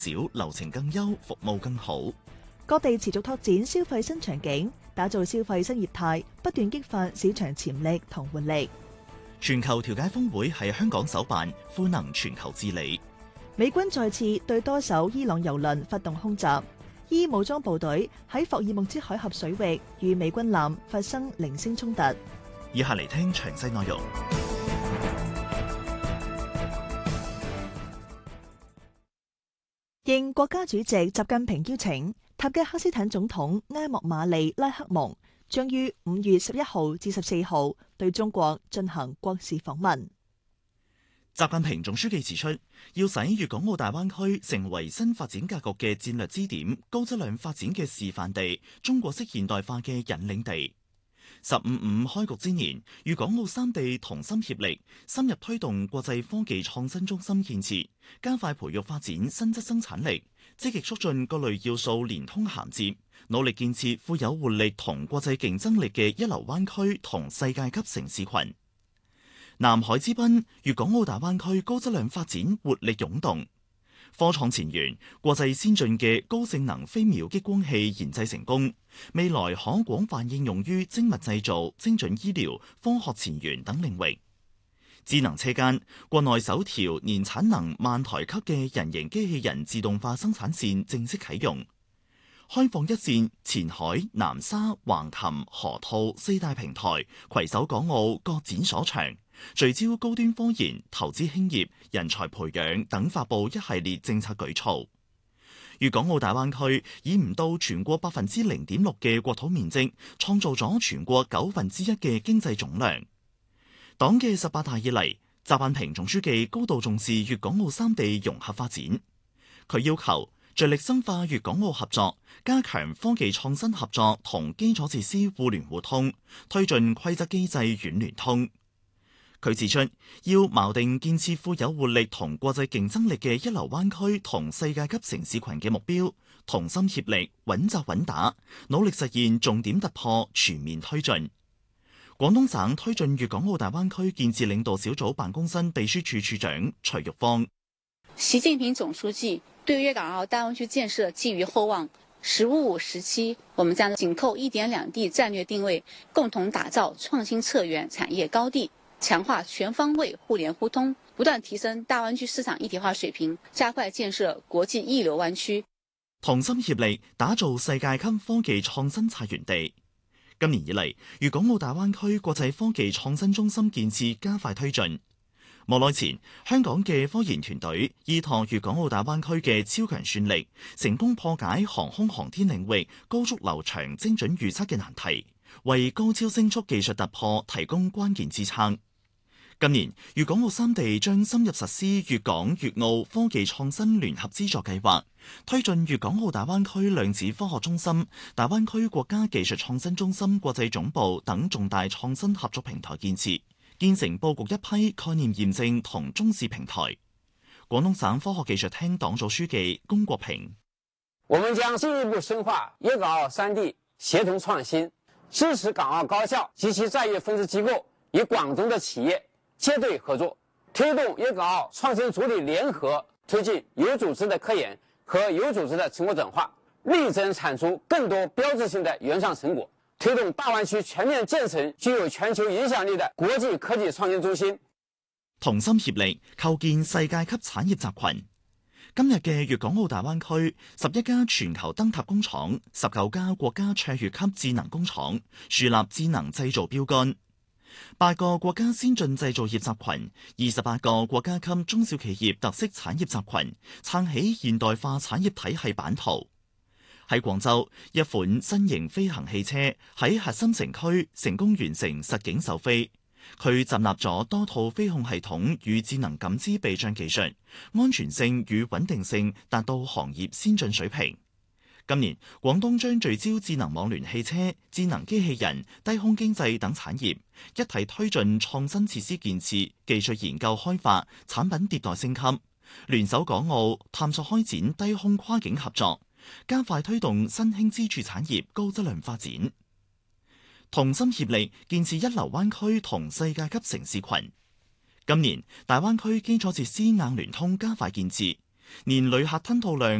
少流程更優，服務更好。 各地持續拓展消費新場景，打造消費新業態，不斷激發市場潛力同活力。 全球調解峰會係香港首辦，賦能全球治理。 美軍再次對多艘伊朗油輪發動空襲，伊武裝部隊喺霍爾木茲海峽水域與美軍艦發生零星衝突。 以下嚟聽詳細內容。 應國家主席習近平邀請，塔吉克斯坦總統埃莫馬利拉克蒙將於5月11號至14號對中國進行國事訪問。 習近平總書記指出，要使粵港澳大灣區成為新發展格局嘅戰略支點、高質量發展嘅示範地、中國式現代化嘅引領地。15.5開局之年，粵港澳三地同心協力，深入推動國際科技創新中心建設，加快培育發展新質生產力，積極促進各類要素連通銜接，努力建設富有活力同國際競爭力嘅一流灣區同世界級城市群。南海之濱，粵港澳大灣區高質量發展活力湧動。科創前沿，國際先進嘅高性能飛秒激光器研製成功，未來可廣泛應用於精密製造、精準醫療、科學前沿等領域。智能車間，國內首條年產能萬台級嘅人形機器人自動化生產線正式啟用。開放一線，前海、南沙、橫琴、河套四大平台攜手港澳各展所長，聚焦高端科研、投資興業、人才培養等，發布一系列政策舉措。粵港澳大灣區以唔到全國0.6%嘅國土面積，創造咗全國1/9嘅經濟總量。黨嘅18大以嚟，習近平總書記高度重視粵港澳三地融合發展。佢要求着力深化粵港澳合作，加強科技創新合作同基礎設施互聯互通，推進規則機制軟聯通。佢指出，要錨定建設富有活力同國際競爭力嘅一流灣區同世界級城市群嘅目標，同心協力，穩紮穩打，努力實現重點突破，全面推進。廣東省推進粵港澳大灣區建設領導小組辦公室秘書處處長徐玉芳。 習近平總書記對粵港澳大灣區建設寄予厚望，15、17，我們將緊扣1點2地戰略定位，共同打造創新策源產業高地，強化全方位互聯互通，不斷提升大灣區市場一體化水平，加快建設國際一流灣區， 同心協力打造世界級科技創新策源地。今年以嚟，粵港澳大灣區國際科技創新中心建設加快推進。冇耐前，香港嘅科研團隊依託粵港澳大灣區嘅超強算力，成功破解航空航天領域高速流暢精準預測嘅難題，為高超聲速技術突破提供關鍵支撐。今年，粵港澳三地將深入實施粵港粵澳科技創新聯合資助計劃，推進粵港澳大灣區量子科學中心、大灣區國家技術創新中心國際總部等重大創新合作平台建設，建成佈局一批概念驗證同中試平台。廣東省科學技術廳黨組書記龔國平： 我們將進一步深化粵港澳三地協同創新，支持港澳高校及其在粵分支機構與廣東的企業結對合作，推動粵港澳創新主體聯合推進有組織的科研和有組織的成果轉化，力爭產出更多標誌性的原創成果，推動大灣區全面建成具有全球影響力的國際科技創新中心。 同心協力構建世界級產業集群。今日嘅粵港澳大灣區，11家全球燈塔工廠，19家國家卓越級智能工廠，樹立智能製造標杆。8個國家先進製造業集群，28個國家級中小企業特色產業集群，撐起現代化產業體系版圖。喺廣州，一款新型飛行汽車喺核心城區成功完成實景首飛。佢集納咗多套飛控系統與智能感知避障技術，安全性與穩定性達到行業先進水平。今年，廣東將聚焦智能網聯汽車、智能機器人、低空經濟等產業，一體推進創新設施建設、技術研究開發、產品迭代升級，聯手港澳探索開展低空跨境合作，加快推動新興支柱產業高質量發展，同心協力建設一流灣區同世界級城市群。今年，大灣區基礎設施硬聯通加快建設。 年旅客吞吐量